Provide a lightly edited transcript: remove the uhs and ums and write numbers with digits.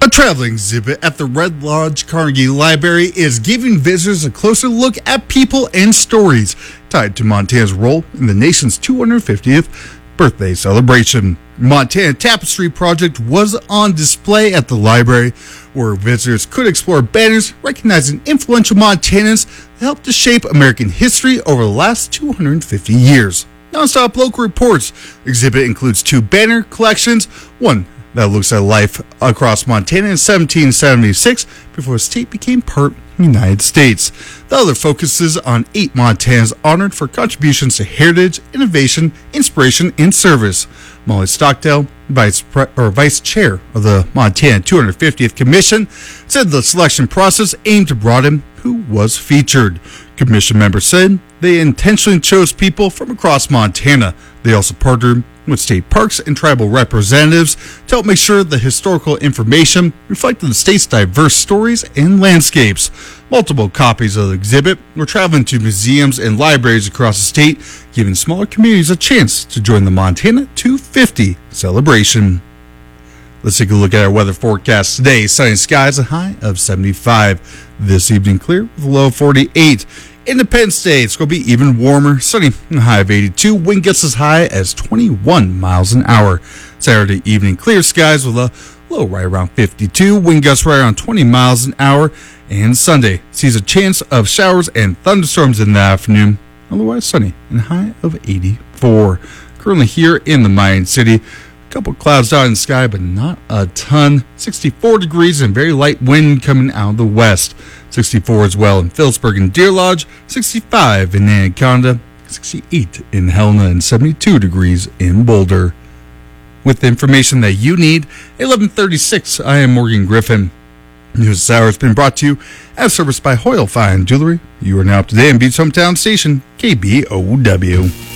A traveling exhibit at the Red Lodge Carnegie Library is giving visitors a closer look at people and stories tied to Montana's role in the nation's 250th birthday celebration. Montana Tapestry Project was on display at the library, where visitors could explore banners recognizing influential Montanans that helped to shape American history over the last 250 years. Nonstop local reports. The exhibit includes two banner collections, one that looks at life across Montana in 1776 before the state became part of the United States. The other focuses on 8 Montanans honored for contributions to heritage, innovation, inspiration, and service. Molly Stockdale, Vice Chair of the Montana 250th Commission, said the selection process aimed to broaden who was featured. Commission members said they intentionally chose people from across Montana. They also partnered with state parks and tribal representatives to help make sure the historical information reflected the state's diverse stories and landscapes. Multiple copies of the exhibit were traveling to museums and libraries across the state, giving smaller communities a chance to join the Montana 250 celebration. Let's take a look at our weather forecast today. Sunny skies, a high of 75. This evening clear with a low of 48. Independence Day, it's going to be even warmer. Sunny, a high of 82. Wind gusts as high as 21 miles an hour. Saturday evening, clear skies with a low right around 52. Wind gusts right around 20 miles an hour. And Sunday sees a chance of showers and thunderstorms in the afternoon. Otherwise sunny and a high of 84. Currently here in the Mayan City, a couple clouds out in the sky, but not a ton. 64 degrees and very light wind coming out of the west. 64 as well in Phillipsburg and Deer Lodge. 65 in Anaconda. 68 in Helena and 72 degrees in Boulder. With the information that you need, 11:36, I am Morgan Griffin. News this hour has been brought to you as serviced by Hoyle Fine Jewelry. You are now up to date on Beach Hometown Station, KBOW.